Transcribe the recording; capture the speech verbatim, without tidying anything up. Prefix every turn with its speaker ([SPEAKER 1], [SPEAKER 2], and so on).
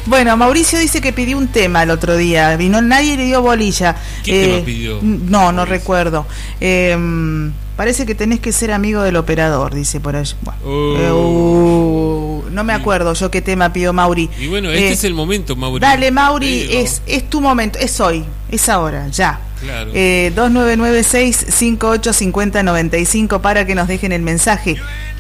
[SPEAKER 1] Bueno, Mauricio dice que pidió un tema el otro día, vino, nadie le dio bolilla.
[SPEAKER 2] ¿Qué
[SPEAKER 1] eh,
[SPEAKER 2] tema pidió?
[SPEAKER 1] No, no recuerdo. Eh, parece que tenés que ser amigo del operador, dice por allá. Bueno,
[SPEAKER 2] oh.
[SPEAKER 1] eh, uh, no me acuerdo yo qué tema pidió Mauri.
[SPEAKER 2] Y bueno, este
[SPEAKER 1] eh,
[SPEAKER 2] es el momento, Mauri.
[SPEAKER 1] Dale, Mauri,
[SPEAKER 2] Digo.
[SPEAKER 1] es, es tu momento, es hoy, es ahora, ya.
[SPEAKER 2] Claro.
[SPEAKER 1] Eh, dos nueve nueve seis cinco ocho cinco cero nueve cinco para que nos dejen el mensaje.